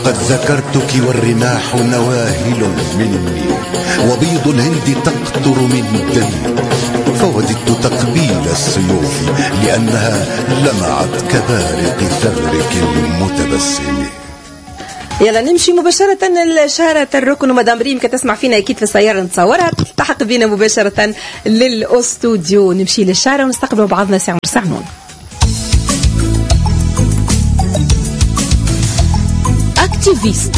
قد ذكرتك والرماح نواهل مني، وبيض الهند تقطر من دمي، فوددت تقبيل السيوف لأنها لمعت كبارق ثغرك المتبسم. يلا نمشي مباشرة لشارة الركن، ومدام ريم كتسمع فينا أكيد في السيارة نتصورها تلتحق بينا مباشرة للأستوديو. نمشي للشارع ونستقبل بعضنا سي عمر سعنون. أكتيفيست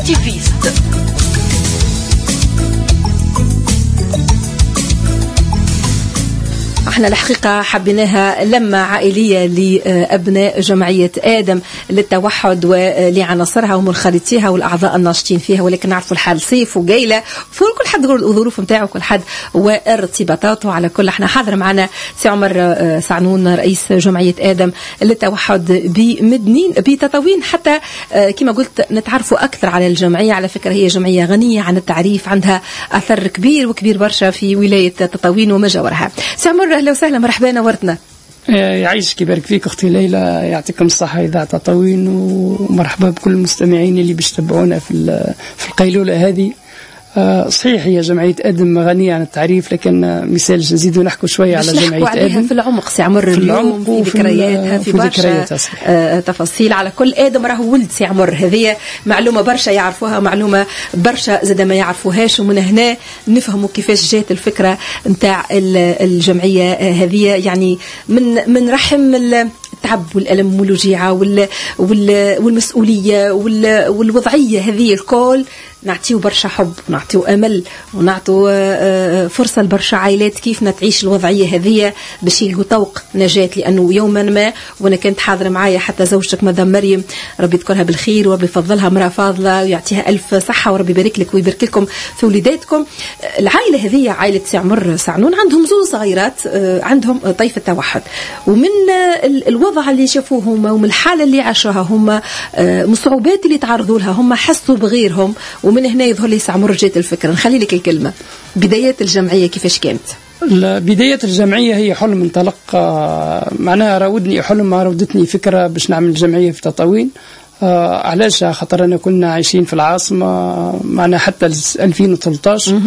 احنا الحقيقة حبيناها لما عائلية لأبناء جمعية آدم للتوحد ولعناصرها ومنخرطيها والأعضاء الناشطين فيها، ولكن نعرفوا الحال صيف وقيلة كل حد يقول الظروف متاعه كل حد وارتباطاته. على كل احنا حاضر معنا سي عمر سعنون رئيس جمعية آدم للتوحد بمدنين بتطاوين، حتى كما قلت نتعرفوا أكثر على الجمعية. على فكرة هي جمعية غنية عن التعريف، عندها أثر كبير وكبير برشا في ولاية تطاوين وما جاورها. سي عمر أهلا وسهلا، مرحبا نورتنا. يعيشك يبارك فيك أختي ليلى، يعطيكم الصحة إذاعة تطاوين، ومرحبا بكل المستمعين اللي بيتابعونا في القيلولة هذه. صحيح هي جمعية آدم غنية عن التعريف، لكن مثال نزيدوا نحكوا شوية على جمعية آدم في العمق سي عمر، في اليوم في ذكرياتها في برشا تفاصيل. على كل آدم راهو ولد سي عمر، هذه معلومة برشا يعرفوها، معلومة برشا زاد ما يعرفوهاش، ومن هنا نفهموا كيفاش جات الفكرة نتاع الجمعية هذه. يعني من رحم التعب والألم والوجيعة والمسؤولية والوضعية هذه الكل نعطيو برشا حب، نعطيو أمل، ونعطيو فرصة لبرشا عائلات كيف نتعيش الوضعية هذه باش يلقوا طوق نجاة. لأنه يوما ما، وأنا كنت حاضرة معايا حتى زوجتك مدام مريم، ربي يذكرها بالخير وربي يفضلها، مرأة فاضلة ويعطيها ألف صحة وربي يبارك لك ويبارك لكم في وليداتكم. العائلة هذه عائلة سي عمر سعنون عندهم زوج صغيرات، عندهم طيف التوحد، ومن الوضع اللي شافوه ومن الحالة اللي عاشوها هم، من الصعوبات اللي تعرضوا لها هم، حسوا بغيرهم، ومن هنا يظهر لي سي عمر جات الفكرة. نخلي لك الكلمة، بدايات الجمعية كيفاش كانت؟ بداية الجمعية هي حلم انطلق، معناها راودني حلم، راودتني فكرة باش نعمل جمعية في تطاوين. علاش؟ خاطر أنا كنا عايشين في العاصمة معنا حتى 2013.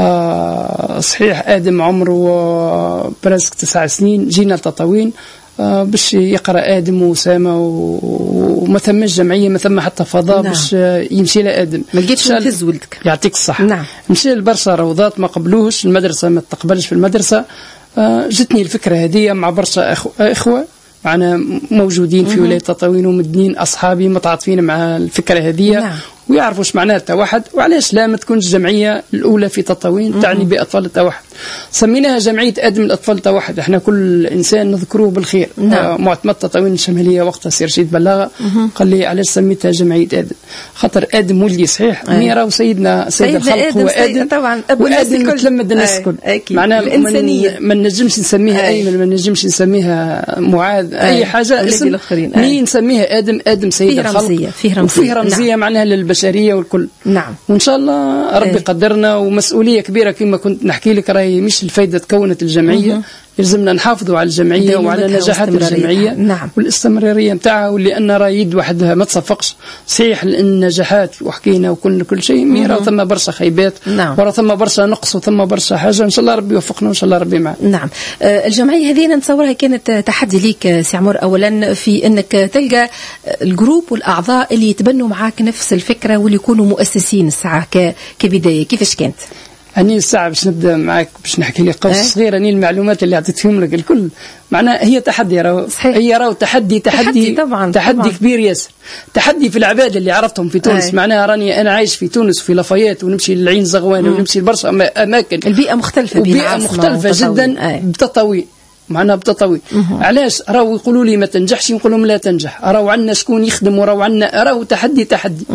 صحيح آدم عمره براسك 9 سنين، جينا لتطاوين باش يقرأ آدم وأسامة، وما ثمش جمعية، ما ثم حتى فضاء. نعم. باش يمشي لآدم، ما لقيتش نفز ولدك، يعطيك الصحة. نعم. مشي لبرشا روضات ما قبلوش، المدرسة ما تقبلش في المدرسة. جتني الفكرة هذه مع برشا إخوة معنا موجودين في ولاية تطاوين ومدنين، أصحابي متعاطفين مع الفكرة هذه. نعم. ويعرفوا ايش معناها التوحد، وعلاش لا ما تكونش الجمعية الأولى في تطاوين تعني بأطفال التوحد. سميناها جمعية آدم للأطفال التوحد، احنا كل إنسان نذكروه بالخير. نعم. معتمد تطاوين الشمالية وقتها سي رشيد بلاغة قال لي علاش سميتها جمعية آدم؟ خاطر آدم ولدي صحيح، ميرا وسيدنا سيد الخلق هو آدم، طبعا وآدم متلمد الناس الكل. معناها الإنسانية ما نجمش نسميها أيمن، ما نجمش نسميها معاذ، أي حاجة اسم مين نسميها آدم سيد الخلق، فيه رمزية معناها للبشرية والكل. نعم. وإن شاء الله ربي قدرنا، ومسؤولية كبيرة كما كنت نحكي لك، راهي مش الفايدة تكونت الجمعية، يلزمنا نحافظوا على الجمعية وعلى نجاحات الجمعية. نعم. والاستمرارية متاعها، واللي أن راه يد وحدها ما تصفقش. صحيح النجاحات وحكينا وكل شيء، ميرا ثم برشا خيبات. نعم. ورا ثم برشا نقص وثم برشا حاجة، إن شاء الله ربي يوفقنا وإن شاء الله ربي معنا. نعم. الجمعية هذه نتصورها كانت تحدي ليك سي عمر، أولا في أنك تلقى الجروب والأعضاء اللي يتبنوا معاك نفس الفكرة واللي يكونوا مؤسسين الساعة كبداية. كيفاش كانت؟ أني الساعة باش نبدأ معك باش نحكي لك قصة صغيرة. أني المعلومات اللي عطيتهم لك الكل معناها هي تحدي، هي راهو تحدي طبعا كبير ياسر. تحدي في العباد اللي عرفتهم في تونس. معناها راني أنا عايش في تونس في لافايات، ونمشي للعين زغوان، ونمشي لبرشا أماكن. البيئة مختلفة، وبيئة مختلفة جدا بتطاوين، معناها بتطوي. علاش راهو يقولوا لي ما تنجحش، نقول لهم لا تنجح، راهو عندنا شكون يخدم، وراهو عندنا راهو تحدي.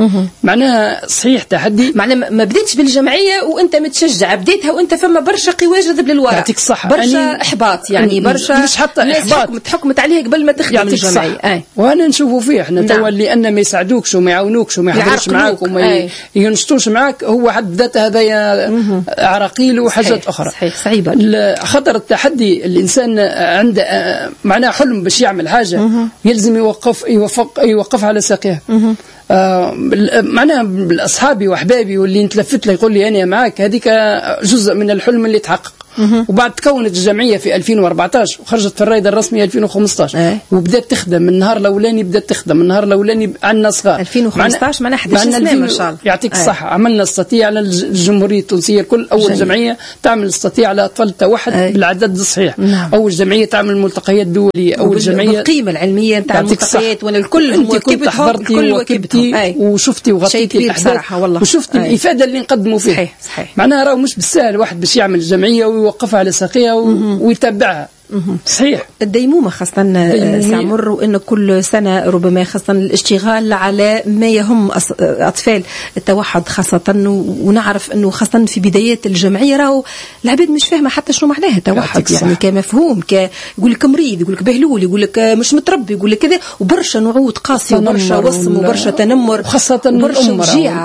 معناها صحيح تحدي. معناها ما بديتش بالجمعيه وانت متشجع، بديتها وانت فما برشا قواي جذب للوراء، يعطيك الصحه، برشا احباط، يعني برشا مش حتى احباط تحكمت عليها قبل ما تخدم الجمعيه. وانا نشوفوا فيه احنا توا اللي ان ما يساعدوكش وما يعاونوكش وما يحضروش معاك وما ينشطوش معاك، هو حد ذاته هذايا عراقيل وحاجات اخرى. صحيح صعيبه. خطر التحدي، الانسان عنده معناه حلم باش يعمل حاجه، يلزم يوقف على ساقيها. معناها بالاصحابي واحبابي واللي نتلفت له يقول لي انا معاك، هذيك جزء من الحلم اللي تحقق. وبعد تكونت الجمعيه في 2014 وخرجت في الرائد الرسمي 2015 وبدات تخدم من النهار الاولاني، بدات تخدم من النهار الاولاني عندنا صغار 2015 معناها 11 سنه ما شاء الله. يعطيك الصحه. عملنا استطيع على الجمهوريه التونسيه الكل، اول جمعيه تعمل استطيع على اطفال التوحد بالعدد الصحيح. اول جمعيه تعمل ملتقيات دوليه، اول جمعيه بالقيمه العلميه نتاع الملتقيات، وانا الكل كنت حضرتي وكبتي وشفتي وغطيتي الاحداث وشفتي الافاده اللي نقدموا فيها. صحيح. معناها راهو مش بالسهل واحد باش يعمل جمعيه ويوقفها على ساقيها ويتبعها. صحيح. الديمومة خاصة سامر، وإنه كل سنة ربما خاصة الاشتغال على ما يهم أطفال التوحد خاصة، ونعرف إنه خاصة في بدايات الجمعية راهو العباد مش فاهمة حتى شنو معناها توحد، يعني كمفهوم، يقول لك مريض، يقول لك بهلول، يقول لك مش متربي، يقول لك كذا، وبرشا نعود قاسية وبرشا وصم وبرشا تنمر، وخاصة برشا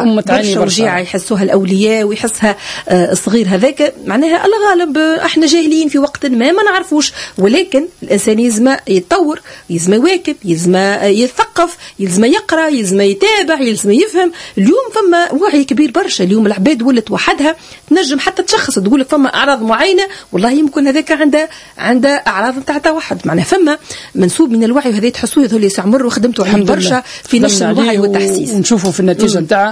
وجيعة يحسوها الأولياء ويحسها الصغير هذاك. معناها الغالب احنا جاهلين في وقت ما نعرفوش، ولكن الإنسان يلزم يتطور، يلزم يواكب، يلزم يثقف، يلزم يقرأ، يلزم يتابع، يلزم يفهم. اليوم فما وعي كبير برشا، اليوم العباد ولت وحدها تنجم حتى تشخص، تقول لك فما أعراض معينة والله يمكن هذاك عنده أعراض نتاع توحد. معناها فما منسوب من الوعي، وهذا تحسوه يظهر لي سعمر وخدمته على برشا في نشر الوعي والتحسيس، ونشوفه في النتيجة نتاعها.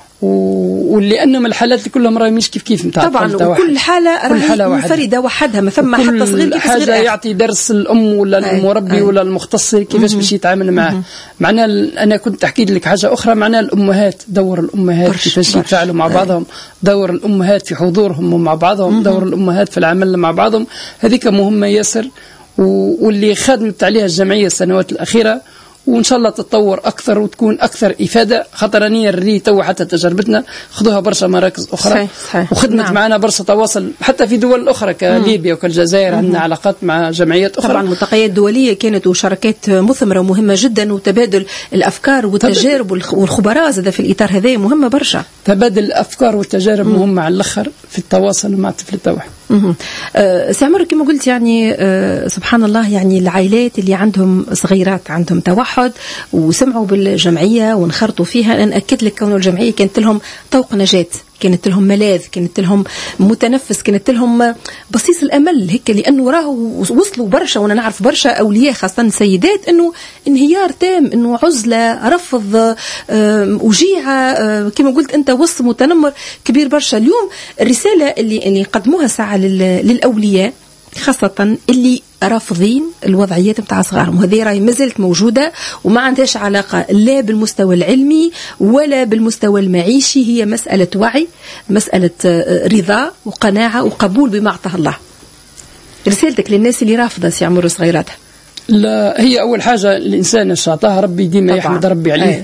واللي انه من الحالات اللي كلهم راهي مش كيف نتاع طبعا، وكل حالة منفردة وحدها، ما ثم حتى صغير كيف حاجة يعطي درس الأم ولا المربي ولا المختص كيفاش باش يتعامل معه. معناها أنا كنت أحكي لك حاجة أخرى، معناها الأمهات، دور الأمهات كيفاش يتفاعلوا مع بعضهم، دور الأمهات في حضورهم مع بعضهم، دور الأمهات في العمل مع بعضهم، هذيك مهمة ياسر، واللي خدمت عليها الجمعية السنوات الأخيرة، وإن شاء الله تتطور أكثر وتكون أكثر إفادة. خطرانية الري تو حتى تجربتنا خذوها برشا مراكز أخرى، صحيح. وخدمت معنا برشا تواصل حتى في دول أخرى كليبيا وكالجزائر، عندنا علاقات مع جمعيات أخرى. طبعا ملتقيات دولية كانت وشراكات مثمرة ومهمة جدا، وتبادل الأفكار والتجارب والخبراء زاد في الإطار هذا مهمة برشا. تبادل الأفكار والتجارب مهمة على الآخر في التواصل مع الطفل التوحد. سامر كما قلت يعني سبحان الله، يعني العائلات اللي عندهم صغيرات عندهم توحد وسمعوا بالجمعية وانخرطوا فيها، أنا أكد لك كون الجمعية كانت لهم طوق نجاة، كانت لهم ملاذ، كانت لهم متنفس، كانت لهم بصيص الأمل هيك، لأنه راه وصلوا برشا، وأنا نعرف برشا أولياء خاصة سيدات إنه انهيار تام، إنه عزلة، رفض، وجيعة، كما قلت أنت وصم وتنمر كبير برشا. اليوم الرسالة اللي قدموها ساعة للأولياء خاصة اللي رافضين الوضعيات متاع صغارهم، وهذه راهي مازالت موجودة وما عندهاش علاقة لا بالمستوى العلمي ولا بالمستوى المعيشي، هي مسألة وعي، مسألة رضا وقناعة وقبول بما أعطاه الله. رسالتك للناس اللي رافضة سيعمروا صغيراتها؟ لا، هي أول حاجة الإنسان إن أعطاه ربي ديما يحمد ربي عليه.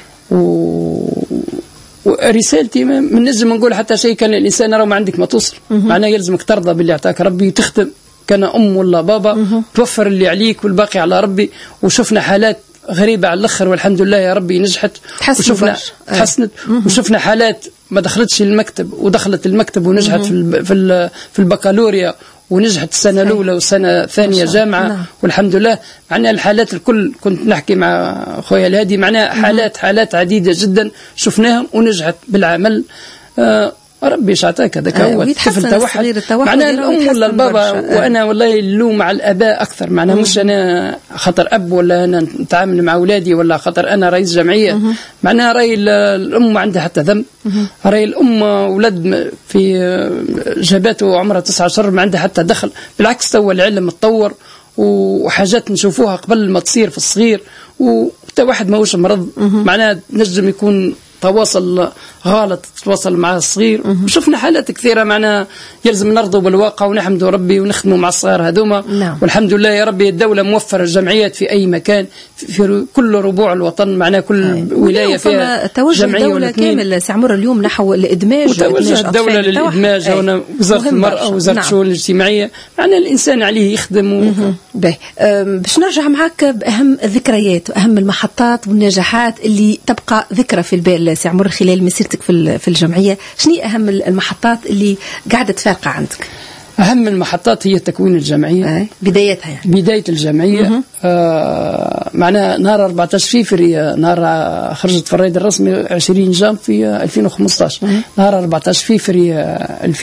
ورسالتي من نجم نقول حتى شيء، كان الإنسان راه ما عندك ما توصل، معناه يلزمك ترضى باللي أعطاك ربي وتخدم، كان أم ولا بابا توفر اللي عليك والباقي على ربي. وشفنا حالات غريبة على الآخر والحمد لله يا ربي نجحت، وشفنا تحسنت، وشفنا حالات ما دخلتش المكتب ودخلت المكتب ونجحت في البكالوريا، ونجحت السنة الأولى والسنة الثانية جامعة والحمد لله. معناها الحالات الكل كنت نحكي مع خويا الهادي، معناها حالات عديدة جدا شفناهم ونجحت بالعمل. ربي شعتاك هذاك هو الطفل توحد، معناها الأم ولا البابا، وأنا والله اللوم على الآباء أكثر، معناها مش أنا خطر أب ولا أنا نتعامل مع أولادي ولا خطر أنا رئيس جمعية، معناها رأي الأم عندها حتى ذنب، رأي الأم ولد في جابته عمرها 9 أشهر ما عندها حتى دخل، بالعكس تو العلم تطور وحاجات نشوفوها قبل ما تصير في الصغير، وواحد ما هوش مرض، معناها نجم يكون تواصل غلط تواصل مع الصغير. وشفنا حالات كثيرة، معنا يلزم نرضوا بالواقع ونحمدوا ربي ونخدموا مع الصغار هذوما. والحمد لله يا ربي الدولة موفرة الجمعيات في أي مكان في كل ربوع الوطن، معنا كل ولاية فيها توجه الدولة كامل سعمر اليوم نحو الإدماج، وتوجه الدولة للإدماج، هنا وزارة المرأة ووزارة الشؤون الاجتماعية، معنا الإنسان عليه يخدم. باش نرجع معك بأهم الذكريات وأهم المحطات والنجاحات اللي تبقى ذكرى في البال سعمر خلال مسيرتك في الجمعية، شنو أهم المحطات اللي قاعدة تفارق عندك؟ أهم المحطات هي تكوين الجمعية. بدايتها يعني. بداية الجمعية معناها نهار 14 فبراير نهار خرجت في الرائد الرسمي 20 جانفي في 2015. نهار 14 فبراير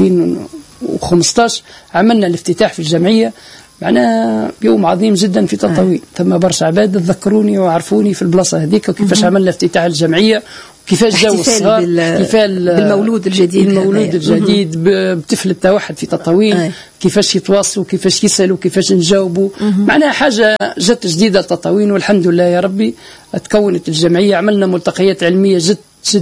2015 عملنا الافتتاح في الجمعية. معناها يوم عظيم جدا في تطاوين. ثم برشا عباد تذكروني وعرفوني في البلاصة هذيك وكيفاش عملنا افتتاح الجمعية وكيفاش جو الصغار بالمولود الجديد. المولود الجديد بطفل التوحد في تطاوين. كيفاش يتواصلوا كيفاش يسألوا كيفاش نجاوبوا. معناها حاجة جت جديدة لتطاوين والحمد لله يا ربي تكونت الجمعية. عملنا ملتقيات علمية جد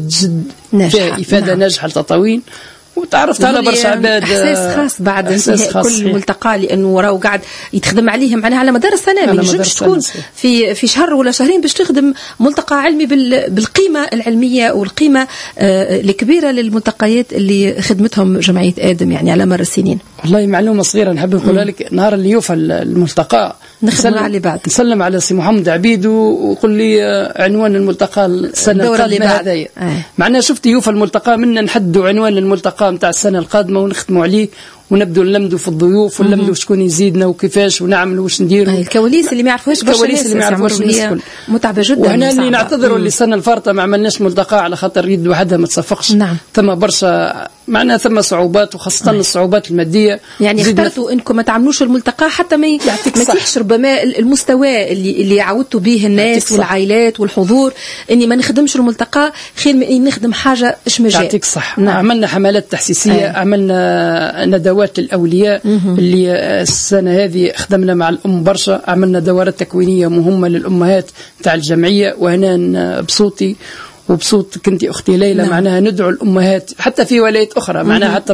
فيها إفادة ناجحة لتطاوين وتعرفت على برشا عباد. احساس خاص بعد انتهاء كل ملتقى لانه راهو قاعد يتخدم عليه معناها على مدار السنه. ما ينجمش تكون في شهر ولا شهرين باش تخدم ملتقى علمي بالقيمه العلميه والقيمه الكبيره للملتقيات اللي خدمتهم جمعيه آدم يعني على مر السنين. والله معلومه صغيره نحب نقول لك. نهار اللي يوفى الملتقى نخدم عليه بعد نسلم على سي محمد عبيد وقل لي عنوان الملتقى السنه القادمه هذايا. معناها شفت يوفى الملتقى منا نحدوا عنوان الملتقى نتاع السنه القادمه ونختموا عليه ونبدو نلمدوا في الضيوف ونلمدوا شكون يزيدنا وكيفاش ونعملوا واش نديروا. الكواليس اللي ما يعرفوهاش الكواليس اللي ما يعرفوش الناس متعبه جدا. وهنا اللي نعتذروا اللي السنه الفارطه ما عملناش ملتقى على خاطر يد وحدها ما تصفقش. ثم برشا معناها ثم صعوبات وخاصه الصعوبات الماديه. يعني اخترتوا انكم ما تعملوش الملتقى حتى ما يتيحش ربما المستوى اللي عودتوا به الناس والعائلات والحضور اني ما نخدمش الملتقى خير من اني نخدم حاجه اش مجال. يعطيك الصح. عملنا حملات تحسيسيه. عملنا ندوات للأولياء اللي السنة هذه خدمنا مع الأم برشا. عملنا دورات تكوينية مهمة للأمهات تاع الجمعية وهنا بصوتي وبصوت كنتي أختي ليلى. معناها ندعو الأمهات حتى في ولايات أخرى معناها حتى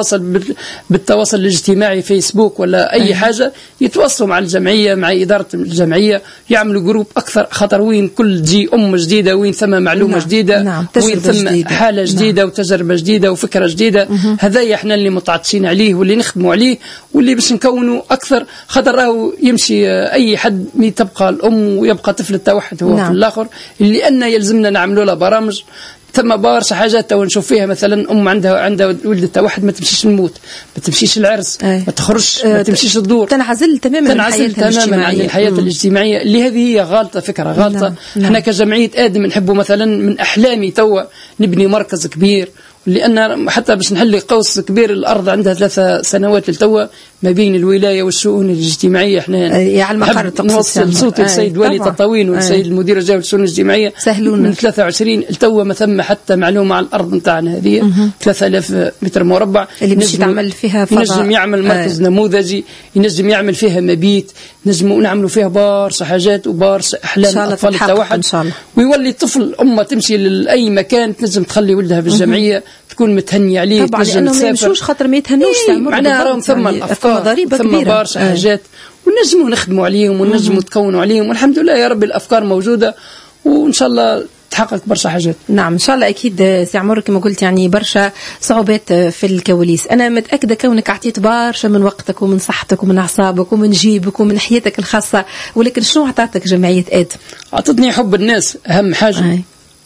بالتواصل الاجتماعي فيسبوك ولا أي حاجة يتواصلوا مع الجمعية مع إدارة الجمعية يعملوا جروب أكثر خاطر وين كل جي أم جديدة وين ثم معلومة جديدة وين ثم حالة جديدة وتجربة جديدة وفكرة جديدة. هذا احنا اللي متعطشين عليه واللي نخدموا عليه واللي باش نكونوا أكثر خاطر راهو يمشي أي حد تبقى الأم ويبقى طفل التوحد هو في الآخر اللي أن يلزمنا نعملوا له برامج. ثم برشا حاجات تو نشوف فيها مثلا ام عندها ولد التوحد ما تمشيش الموت ما تمشيش العرس ما تخرجش ما تمشيش الدور تنعزل تماما عن الحياة الاجتماعية اللي هذه هي غلطة فكرة غلطة. احنا كجمعية آدم نحبوا مثلا من أحلامي توا نبني مركز كبير لأن حتى باش نحل قوس كبير الأرض عندها 3 سنوات لتوا ما بين الولاية والشؤون الاجتماعية. احنا نوصل صوت السيد والي تطاوين والسيد المدير الجوي للشؤون الاجتماعية من 23 لتوا ما ثم حتى معلومة على الأرض نتاعنا هذه 3000 متر مربع اللي باش تعمل فيها فضاء. ينجم يعمل مركز نموذجي ينجم يعمل فيها مبيت نجموا نعملوا فيها برشا حاجات وبرشا أحلام أطفال التوحد ويولي طفل أمه تمشي لأي مكان تنجم تخلي ولدها في الجمعية تكون متهني عليه طبعا لأنهم ما يمشوش خاطر ما يتهنوش. معناها راهم ثم الأفكار ثم برشا حاجات ونجموا نخدموا عليهم ونجموا تكونوا عليهم والحمد لله يا رب الأفكار موجودة وإن شاء الله تحقق برشا حاجات. نعم إن شاء الله أكيد سي عمر كما قلت يعني برشا صعوبات في الكواليس. أنا متأكدة كونك أعطيت برشا من وقتك ومن صحتك ومن أعصابك ومن جيبك ومن حياتك الخاصة ولكن شنو أعطتك جمعية آدم؟ أعطتني حب الناس أهم حاجة.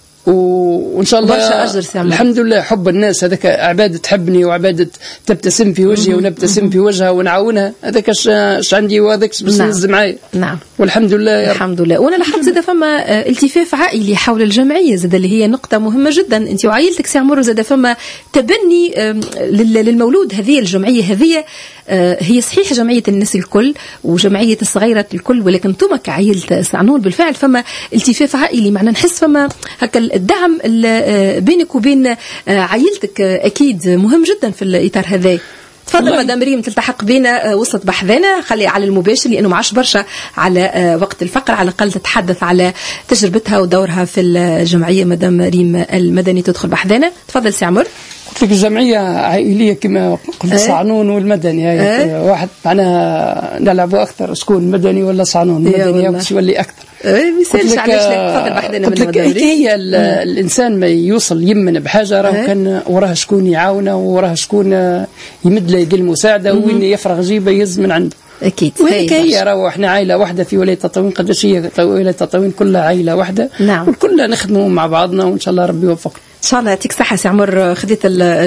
وإن شاء الله الحمد لله حب الناس هذاك عبادة تحبني وعبادة تبتسم في وجهي ونبتسم في وجهها ونعاونها هذاك اش عندي وهذاك بس نز معايا. والحمد لله الحمد لله. وانا لاحظت زاد فما التفاف عائلي حول الجمعيه زاد اللي هي نقطه مهمه جدا. انت وعائلتك سي عمر زاد فما تبني للمولود. هذه الجمعيه هذه هي صحيح جمعيه الناس الكل وجمعيه الصغيره الكل ولكن انتم كعائله سعنون بالفعل فما التفاف عائلي. معنا نحس فما هكا الدعم بينك وبين عائلتك أكيد مهم جدا في الإطار هذا. تفضل مدام ريم تلتحق بينا وسط بحثنا خلي على المباشر لأنه معاش برشا على وقت الفقر على الأقل تتحدث على تجربتها ودورها في الجمعية. مدام ريم المدني تدخل بحثنا. تفضل سي عمر. قلت لك الجمعية عائلية كما قلت صعنون والمدني واحد معناها نلعبوا أكثر شكون مدني ولا صعنون مدني وكش يولي أكثر. مثالش علاش تفضل بحثنا من المدني. هي الإنسان ما يوصل يمن بحاجة راه كان وراه شكون يعاونه وراه شكون يمد له يد المساعدة وين يفرغ جيبه يز من عنده. اكيد. وهيك هي راهو احنا عائله واحده في ولايه تطاوين، قداش هي ولايه تطاوين كلها عائله واحده. نعم. وكلنا نخدموا مع بعضنا وان شاء الله ربي يوفقنا. ان شاء الله. يعطيك الصحه سي عمر، خذيت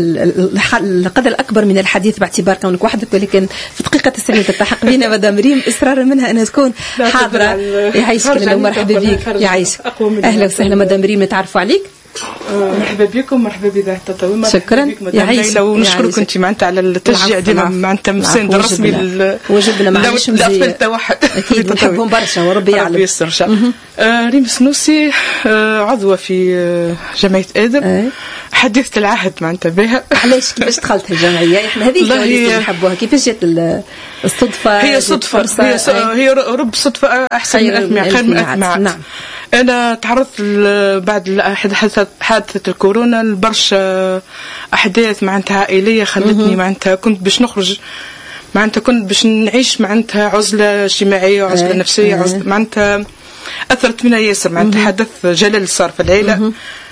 القدر الاكبر من الحديث باعتبار كونك وحدك، ولكن في دقيقه السعيده تلتحق بنا مدام ريم اصرارا منها انها تكون حاضره. يعيشك لله ومرحبا بك. يعيشك. اهلا وسهلا مدام ريم، نتعرفوا عليك. مرحبا بكم، مرحبا بذاعة تطاوين. شكرا يعيشك ونشكركم انت معناتها على التشجيع ديالنا معناتها مساند الرسمي وجبنا معليش مزيان التوحد. اكيد نحبهم برشا وربي يعلم. ربي يستر ان شاء الله. ريم سنوسي عضوه في جمعيه ادم، حديثه العهد معناتها بها. علاش كيفاش دخلت الجمعيه؟ احنا هذه اللي نحبوها. كيفاش جات الصدفه؟ هي صدفه، هي رب صدفه احسن من 100 خير من 100. نعم. أنا تعرضت بعد حادثة الكورونا لبرشا أحداث معناتها عائلية خلتني معناتها كنت باش نخرج، معناتها كنت باش نعيش معناتها عزلة اجتماعية وعزلة نفسية، عزلة معناتها أثرت منها ياسر. معناتها حدث جلل صار في العيلة،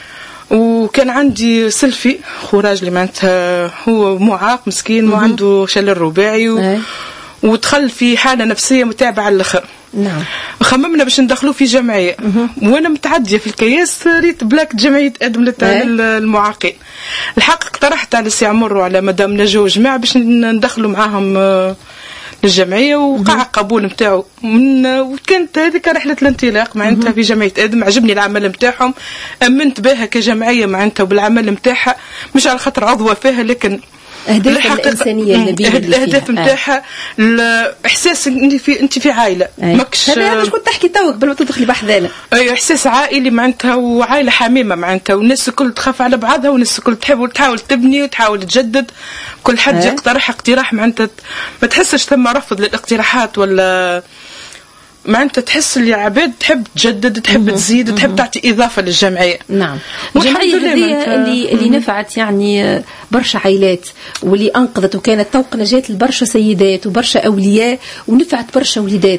وكان عندي سلفي خراج لي معناتها هو معاق مسكين وعنده شلل رباعي ودخل في حالة نفسية متعبة على الآخر. نعم. خممنا باش ندخلوا في جمعيه، وانا متعديه في الكياس ريت بلاك جمعيه ادم للمعاقين. الحق اقترحت على سي عمر وعلى مدام نجوى جماعه باش ندخلوا معاهم للجمعيه، وقع قبول نتاعو وكانت هذيك رحله الانطلاق معناتها في جمعيه ادم. عجبني العمل نتاعهم، امنت بها كجمعيه معناتها وبالعمل نتاعها، مش على خاطر عضوه فيها لكن أهداف الإنسانية النبيلة الأهداف نتاعها الإحساس أنت في عائلة. ماكش هذا كنت تحكي توك قبل ما تدخلي بحذانا. أي إحساس عائلي معناتها وعائلة حميمة معناتها، والناس الكل تخاف على بعضها، والناس الكل تحاول تبني وتحاول تجدد. كل حد يقترح اقتراح معناتها ما تحسش ثم رفض للاقتراحات، ولا معناتها تحس اللي عباد تحب تجدد، تحب تزيد، تحب تعطي إضافة للجمعية. نعم. الجمعية اللي نفعت يعني برشا عائلات، واللي أنقذت وكانت طوق نجاة لبرشا سيدات وبرشا أولياء، ونفعت برشا وليدات.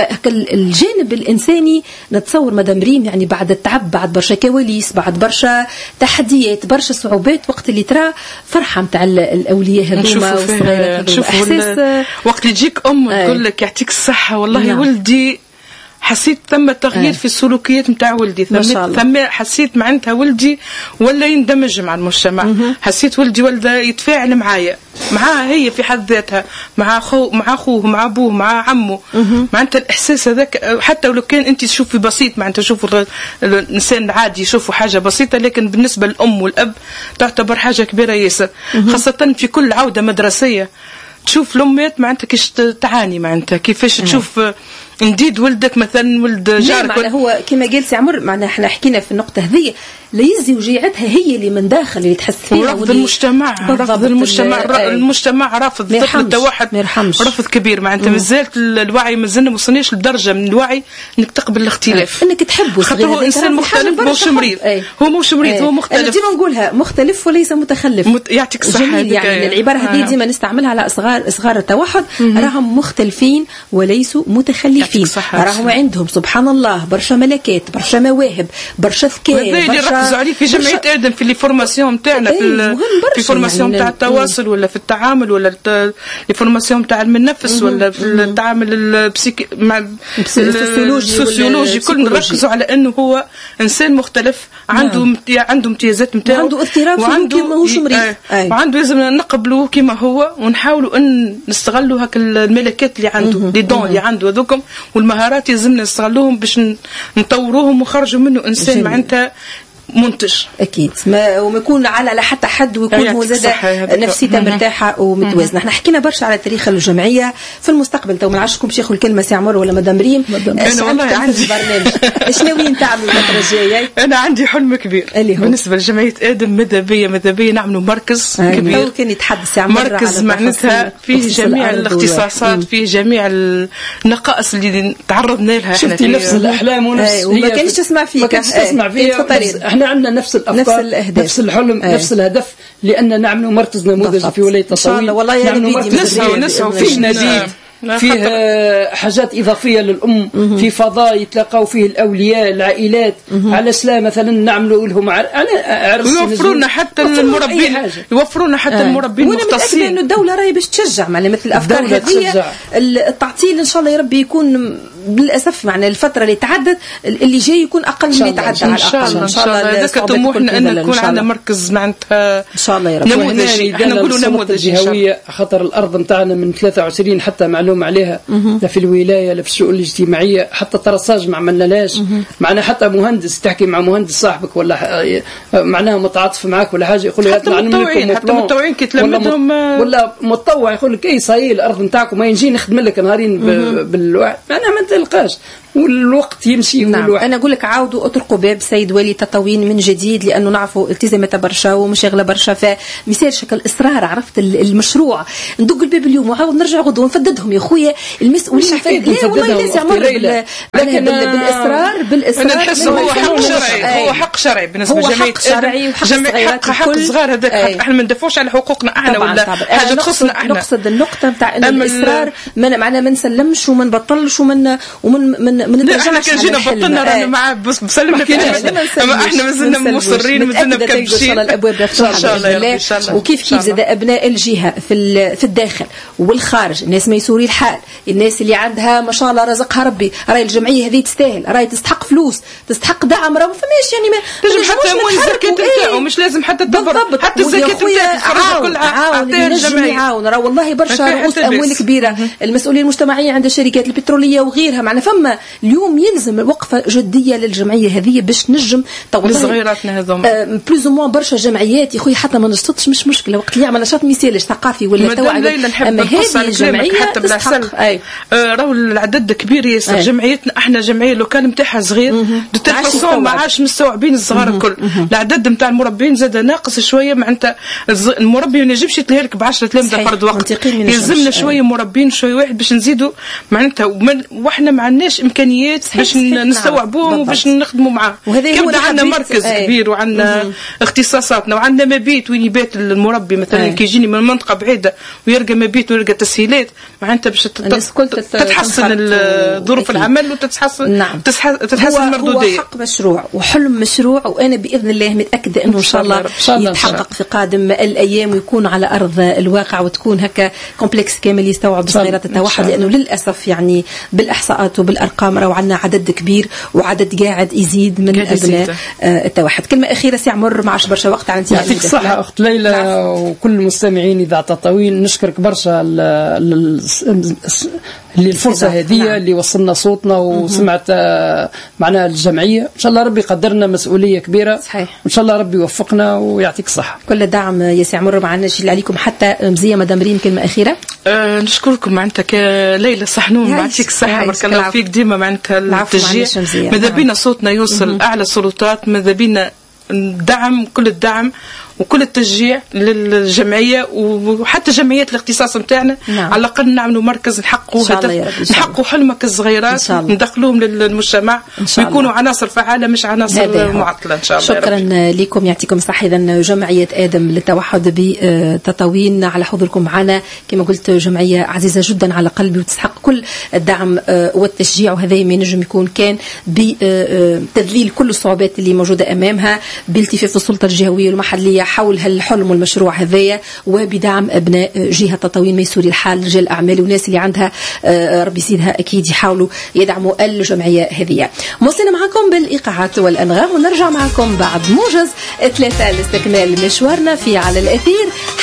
فالجانب الإنساني نتصور مدام ريم يعني بعد التعب، بعد برشا كواليس، بعد برشا تحديات، برشا صعوبات، وقت اللي ترى فرحة متاع الأولياء هذوما والصغيرة هذوما. وقت اللي تجيك تقول لك يعطيك الصحة والله. نعم. ولدي حسيت ثم تغيير في السلوكيات نتاع ولدي، ثم حسيت معناتها ولدي ولا يندمج مع المجتمع. حسيت ولدي ولا يتفاعل معايا، معاها هي في حد ذاتها، مع اخوه، مع ابوه، مع عمه. معناتها الاحساس هذاك حتى ولو كان انت تشوفي بسيط، معناتها تشوفوا الانسان عادي يشوفوا حاجه بسيطه، لكن بالنسبه للام والاب تعتبر حاجه كبيره ياسر. خاصه في كل عوده مدرسيه تشوف الامات معناتها كيش تعاني، معناتها كيفاش تشوف نديد ولدك مثلا ولد جارك. هو كما قال سي عمر، معنا احنا حكينا في النقطه هذه، ليزي وجيعتها هي اللي من داخل اللي تحس فيها، ورفض المجتمع، المجتمع رافض الطفل التوحد، رفض كبير. معناتها مازالت الوعي مازلنا وصلناش لدرجه من الوعي انك تقبل الاختلاف، انك تحبه. خاطر هو انسان مختلف، مش مريض. هو مش مريض، هو مختلف. انا ديما نقولها مختلف وليس متخلف. يعطيك الصحه. يعني العباره هذه ديما نستعملها على صغار التوحد، راهم مختلفين وليسوا متخلفين. راهم عندهم سبحان الله برشا ملكات، برشا مواهب، برشا ذكاء. هذا اللي ركزوا عليه في جمعيه ادم في الفورماسيون نتاعنا، في الفورماسيون نتاع التواصل، ولا في التعامل، ولا الفورماسيون نتاع علم النفس، ولا في التعامل السوسيولوجي. كل نركزوا على انه هو انسان مختلف، عنده امتيازات نتاعو، عنده اضطراب سلوكي ماهوش مريض، وعنده لازم نقبلوه كما هو، ونحاولوا ان نستغلوا هك الملكات اللي عنده، لي دون اللي عنده هذوكم والمهارات يلزمنا نستغلوهم باش نطوروهم ونخرجوا منه انسان معناتها منتج. اكيد وما يكون على حتى حد، ويكون هو زاد نفسيته مرتاحه ومتوازنه. احنا حكينا برشا على تاريخ الجمعيه في المستقبل. تو ما نعرفش لكم ياخذوا الكلمه سي عمر ولا مدام ريم. انا والله عندي برنامج ايش ناويين تعملوا الفتره الجايه؟ انا عندي حلم كبير بالنسبه لجمعيه ادم. ماذا نعملوا مركز كبير. كان يتحدث سي عمر مركز معناتها فيه جميع الاختصاصات، فيه جميع النقائص اللي تعرضنا لها. احنا في نفس الاحلام ونفس وما كانش تسمع فيك. ما كانش تسمع فيها. احنا عندنا نفس الافكار، نفس الاهداف، نفس الحلم، نفس الهدف، لان نعمل مركز نموذجي في ولايه تطاوين. ان شاء الله والله نسعى فيه نزيد فيه حاجات إضافية للأم، في فضاء يتلاقوا فيه الأولياء العائلات، على سلا مثلا نعملوا لهم عرس، يوفرونا حتى المربين، يوفرونا حتى المربين مختصين. إنه الدولة راهي باش تشجع مثل الأفكار هذه. التعطيل إن شاء الله يا ربي يكون بالأسف معنا الفترة اللي تعدت اللي جاي يكون أقل من اللي تعدى على الأقل. إن شاء الله هذاك طموحنا أن نكون عندنا مركز معناتها إن شاء الله يا رب. نموذجي. احنا نقولوا نموذجي جهوية، خطر الأرض نتاعنا من 23 حتى معلوم عليها، لا في الولاية لا في الشؤون الاجتماعية، حتى ترصاج ما عملناش. معنا حتى مهندس تحكي مع مهندس صاحبك ولا معناها متعاطف معك ولا حاجة، يقول حتى متطوعين كي تلمدهم ولا متطوع يقول لك اي صاير الأرض نتاعكم ما ينجي نخدم لك نهارين بالوعد، معناها ما تلقاش والوقت يمشي. نعم. أنا أقول لك عاودوا أطرقوا باب سيد والي تطاوين من جديد، لأنه نعرفوا التزامات برشا ومشاغلة برشا، فمثال شكل إصرار عرفت المشروع ندق الباب اليوم وعاود نرجع غدوة ونفددهم يا خويا المسؤولين. لا والله ليس عمر لكن بالإصرار نحس هو حق شرعي، هو حق شرعي بالنسبة لجميع حق الصغار هذاك. احنا ما ندافعوش على حقوقنا احنا ولا حاجة تخصنا احنا. نقصد النقطة نتاع الإصرار معنا ما نسلمش وما نبطلش ومن احنا كان جينا بطلنا رانا معاه بسلم لك احنا مازلنا مصرين ومازلنا مكبشين. الابواب مفتوحه ان شاء الله. وكيف زاد ابناء الجهه في الداخل والخارج، الناس ميسوري الحال، الناس اللي عندها ما شاء الله رزقها ربي، راهي الجمعيه هذه تستاهل، راهي تستحق فلوس، تستحق دعم، راه ما فماش يعني ما لازم حتى اموال الزكاه نتاعو مش لازم حتى التبرع، حتى الزكاه نتاعو كلها عطيها الجمعيه. يعاون راه والله برشا رؤوس اموال كبيره، المسؤوليه المجتمعية عند الشركات البتروليه وغيرها. معنا فما اليوم يلزم وقفه جديه للجمعيه هذه باش نجم صغيراتنا هذوما بلوز او موان. برشا جمعيات يا خويا حتى ما نشطتش مش مشكله، وقت اللي يعمل نشاط مثالي ثقافي ولا توعوي، اما هذه الجمعيه حتى بالعسل راهو العدد كبير ياسر. جمعيتنا احنا جمعيه لوكال نتاعها صغير، دو ما عادش مستوعبين الصغار الكل. العدد نتاع المربين زاد ناقص شويه، معناتها المربي ما ينجمش يتلهلك ب 10 تلامذه فرد وقت، يلزمنا شويه مربين شويه واحد باش نزيدوا معناتها، واحنا ما عندناش امكانيات باش نستوعبوهم وباش نخدموا معاه. كيبدا عندنا مركز كبير وعندنا اختصاصاتنا وعندنا مبيت وين يبات المربي مثلا كي يجيني من منطقه بعيده ويلقى مبيت ويلقى تسهيلات معناتها باش تتحسن ظروف العمل وتتحسن تتحسن المردوديه. هو حق مشروع وحلم مشروع، وانا باذن الله متاكده انه ان شاء الله يتحقق في قادم الايام ويكون على ارض الواقع، وتكون هكا كومبلكس كامل يستوعب صغيرات التوحد. لانه للاسف يعني بالاحصاءات وبالارقام راهو عندنا عدد كبير وعدد قاعد يزيد من ابناء التوحد. كلمه اخيره سي عمر معاش برشا وقت على انتهاء. يعطيك الصحه اخت ليلى وكل المستمعين اذاعه تطاوين. نشكرك برشا للفرصه هذه اللي وصلنا صوتنا وسمعت معنا الجمعيه. ان شاء الله ربي قدرنا مسؤوليه كبيره صحيح، ان شاء الله ربي يوفقنا ويعطيك الصحه. كل الدعم يا سي عمر معنا نجي عليكم حتى مزيه. مدام ريم كلمه اخيره. نشكركم معناتها كليلة صحنون، يعطيك الصحة بارك الله فيك. ديما معناتها التشجيع ماذا بينا صوتنا يوصل أعلى السلطات، ماذا بينا الدعم كل الدعم وكل التشجيع للجمعية وحتى جمعيات الاختصاص نتاعنا. على الأقل نعملوا مركز نحققوا حلمك الصغيرات ندخلوهم للمجتمع ويكونوا عناصر فعالة مش عناصر معطلة إن شاء الله. شكرا لكم يعطيكم الصحة. إذن جمعية آدم للتوحد بتطاوين على حضوركم معنا. كما قلت جمعية عزيزة جدا على قلبي وتستحق كل الدعم والتشجيع، وهذا ما نجم يكون كان بتذليل كل الصعوبات اللي موجودة أمامها، بالتفاف السلطة الجهوية والمحلية حول هالحلم والمشروع هذايا، وبدعم أبناء جهة تطاوين ميسوري الحال رجال أعمال وناس اللي عندها ربي يزيدها أكيد يحاولوا يدعموا الجمعية هذه. موصلنا معكم بالإيقاعات والأنغام ونرجع معكم بعد موجز 3 لاستكمال مشوارنا في على الأثير.